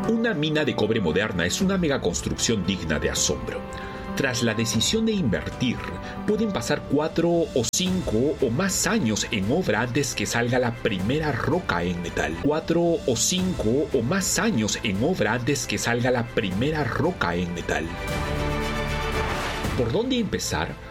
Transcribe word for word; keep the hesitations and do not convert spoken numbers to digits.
Una mina de cobre moderna es una megaconstrucción digna de asombro. Tras la decisión de invertir, pueden pasar cuatro o cinco o más años en obra antes que salga la primera roca en metal. Cuatro o cinco o más años en obra antes que salga la primera roca en metal. ¿Por dónde empezar?